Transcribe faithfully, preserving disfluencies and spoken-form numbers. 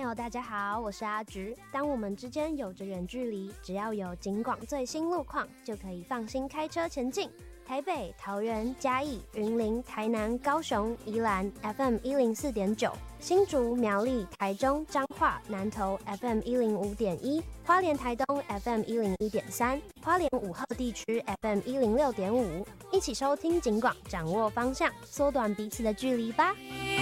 友，大家好，我是阿橘。当我们之间有着远距离，只要有警广最新路况，就可以放心开车前进。台北、桃园、嘉义、云林、台南、高雄、宜兰 F M 一零四点九，新竹、苗栗、台中、彰化、南投 F M 一零五点一，花莲、台东 F M 一零一点三，花莲五号地区 F M 一零六点五，一起收听警广，掌握方向，缩短彼此的距离吧。